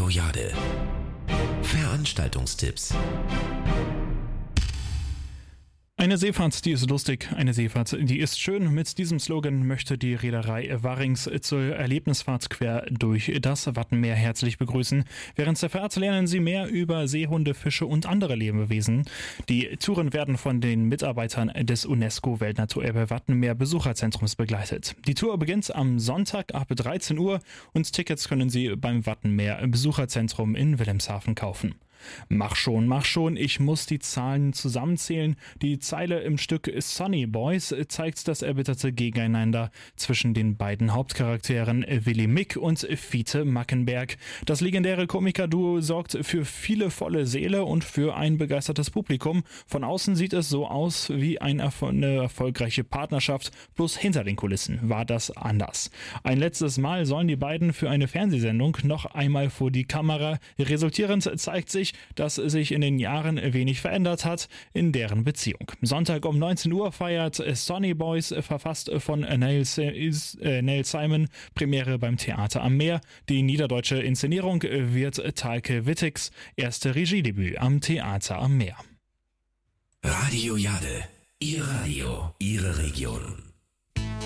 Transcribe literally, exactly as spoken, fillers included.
Radio Jade. Veranstaltungstipps. Eine Seefahrt, die ist lustig, eine Seefahrt, die ist schön. Mit diesem Slogan möchte die Reederei Warrings zur Erlebnisfahrt quer durch das Wattenmeer herzlich begrüßen. Während der Fahrt lernen Sie mehr über Seehunde, Fische und andere Lebewesen. Die Touren werden von den Mitarbeitern des UNESCO-Weltnaturerbe Wattenmeer Besucherzentrums begleitet. Die Tour beginnt am Sonntag ab dreizehn Uhr und Tickets können Sie beim Wattenmeer Besucherzentrum in Wilhelmshaven kaufen. Mach schon, mach schon, ich muss die Zahlen zusammenzählen. Die Zeile im Stück Sonny Boys zeigt das erbitterte Gegeneinander zwischen den beiden Hauptcharakteren Willi Mick und Fiete Mackenberg. Das legendäre Komikerduo sorgt für viele volle Seele und für ein begeistertes Publikum. Von außen sieht es so aus wie eine erfolgreiche Partnerschaft, bloß hinter den Kulissen war das anders. Ein letztes Mal sollen die beiden für eine Fernsehsendung noch einmal vor die Kamera. Resultierend zeigt sich, dass sich in den Jahren wenig verändert hat in deren Beziehung. Sonntag um neunzehn Uhr feiert Sonny Boys, verfasst von Neil, äh, Neil Simon, Premiere beim Theater am Meer. Die niederdeutsche Inszenierung wird Talke Wittigs erste Regiedebüt am Theater am Meer. Radio Jade. Ihr Radio, Ihre Region.